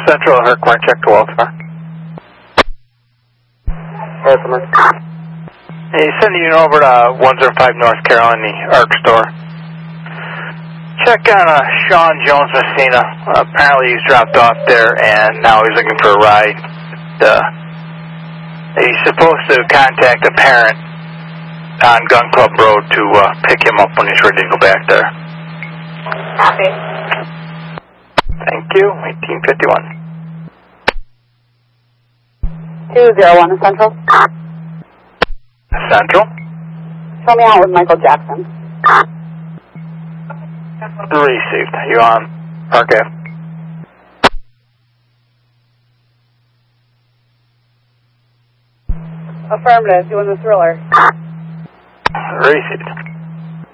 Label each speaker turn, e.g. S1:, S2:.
S1: Central, Herkimer, check to Walter.
S2: Herkimer.
S1: Hey, sending you over to 105 North Carolina, the ARC store. Check on Sean Jones Messina. Apparently he's dropped off there and now he's looking for a ride. He's supposed to contact a parent on Gun Club Road to pick him up when he's ready to go back there.
S3: Copy.
S1: Thank you. 1851.
S3: 201 Central.
S1: Central.
S3: Show me out with Michael Jackson.
S1: Received. You on? Okay.
S3: Affirmative. Doing the Thriller.
S1: Received.